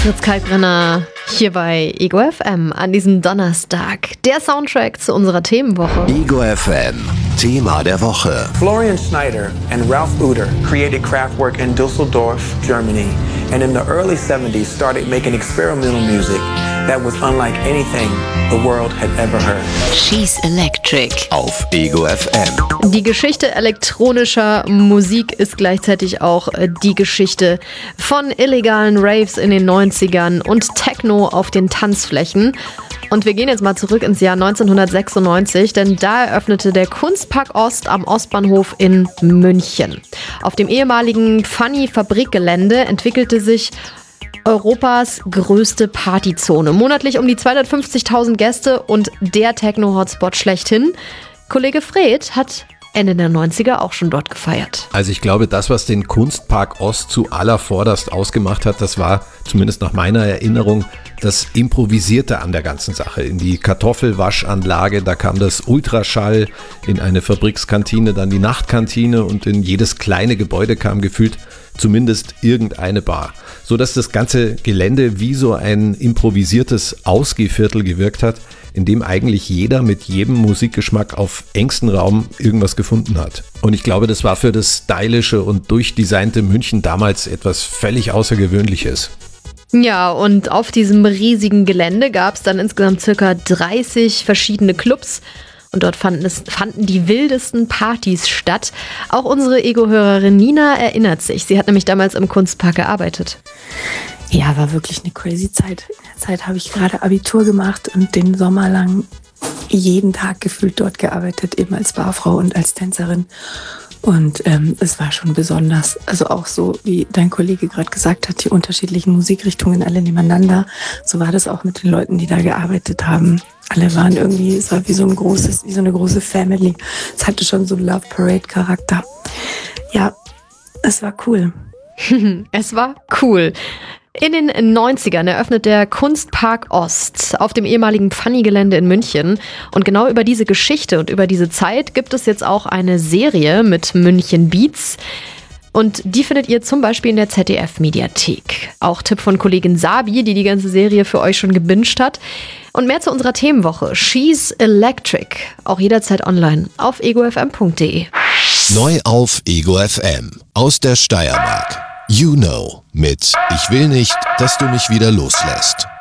Fritz Kalkbrenner hier bei Ego FM an diesem Donnerstag. Der Soundtrack zu unserer Themenwoche. Ego FM, Thema der Woche. Florian Schneider and Ralph Uter created Kraftwerk in Düsseldorf, Germany, and in the early 70s started making experimental music that was unlike anything the world had ever heard. She's Electric Auf Ego FM. Die Geschichte elektronischer Musik ist gleichzeitig auch die Geschichte von illegalen Raves in den 90ern und Techno auf den Tanzflächen. Und wir gehen jetzt mal zurück ins Jahr 1996, denn da eröffnete der Kunstpark Ost am Ostbahnhof in München. Auf dem ehemaligen Funny-Fabrikgelände entwickelte sich Europas größte Partyzone. Monatlich um die 250.000 Gäste und der Techno-Hotspot schlechthin. Kollege Fred hat Ende der 90er auch schon dort gefeiert. Also ich glaube, das, was den Kunstpark Ost zu allervorderst ausgemacht hat, das war, zumindest nach meiner Erinnerung, das Improvisierte an der ganzen Sache. In die Kartoffelwaschanlage, da kam das Ultraschall, in eine Fabrikskantine dann die Nachtkantine und in jedes kleine Gebäude kam gefühlt zumindest irgendeine Bar. So dass das ganze Gelände wie so ein improvisiertes Ausgehviertel gewirkt hat, in dem eigentlich jeder mit jedem Musikgeschmack auf engstem Raum irgendwas gefunden hat. Und ich glaube, das war für das stylische und durchdesignte München damals etwas völlig Außergewöhnliches. Ja, und auf diesem riesigen Gelände gab es dann insgesamt circa 30 verschiedene Clubs. Und dort fanden die wildesten Partys statt. Auch unsere Ego-Hörerin Nina erinnert sich. Sie hat nämlich damals im Kunstpark gearbeitet. Ja, war wirklich eine crazy Zeit. In der Zeit habe ich gerade Abitur gemacht und den Sommer lang jeden Tag gefühlt dort gearbeitet, eben als Barfrau und als Tänzerin. Und es war schon besonders. Also auch so, wie dein Kollege gerade gesagt hat, die unterschiedlichen Musikrichtungen alle nebeneinander. So war das auch mit den Leuten, die da gearbeitet haben. Alle waren irgendwie, es war wie so eine große Family. Es hatte schon so einen Love Parade-Charakter. Ja, es war cool. Es war cool. In den 90ern eröffnet der Kunstpark Ost auf dem ehemaligen Funny-Gelände in München. Und genau über diese Geschichte und über diese Zeit gibt es jetzt auch eine Serie mit München Beats. Und die findet ihr zum Beispiel in der ZDF-Mediathek. Auch Tipp von Kollegin Sabi, die ganze Serie für euch schon gebinged hat. Und mehr zu unserer Themenwoche. She's Electric. Auch jederzeit online auf egofm.de. Neu auf Ego FM. Aus der Steiermark. You Know mit Ich will nicht, dass du mich wieder loslässt.